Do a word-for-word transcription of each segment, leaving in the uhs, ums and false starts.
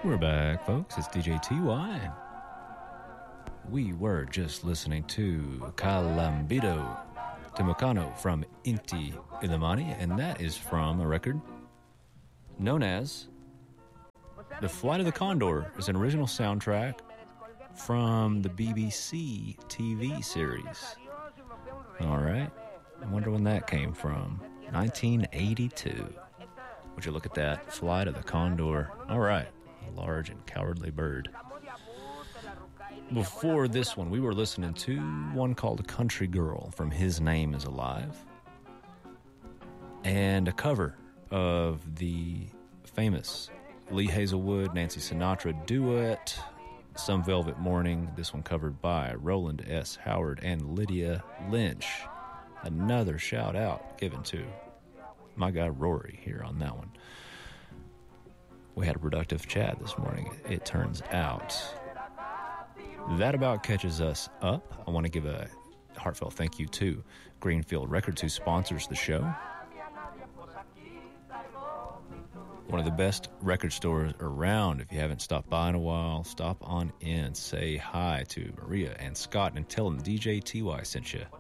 We're back, folks. It's D J T Y. We were just listening to Calambito Temucano from Inti Illimani, and that is from a record known as The Flight of the Condor. It's an original soundtrack from the B B C T V series. All right. I wonder when that came from. nineteen eighty-two. Would you look at that? Flight of the Condor. All right. A large and cowardly bird. Before this one, we were listening to one called Country Girl from His Name Is Alive, and a cover of the famous Lee Hazelwood, Nancy Sinatra duet, Some Velvet Morning. This one covered by Roland S. Howard and Lydia Lynch. Another shout out given to my guy Rory here on that one. We had a productive chat this morning, it turns out. That about catches us up. I want to give a heartfelt thank you to Greenfield Records, who sponsors the show. One of the best record stores around. If you haven't stopped by in a while, stop on in. Say hi to Maria and Scott and tell them D J T Y sent you.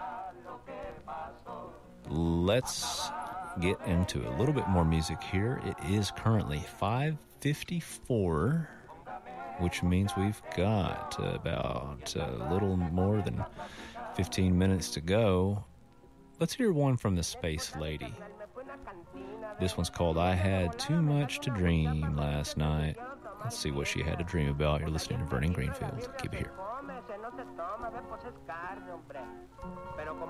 Let's get into a little bit more music here. It is currently five fifty-four, which means we've got about a little more than fifteen minutes to go. Let's hear one from the Space Lady. This one's called I Had Too Much to Dream Last Night. Let's see what she had to dream about. You're listening to Vernon Greenfield. Keep it here.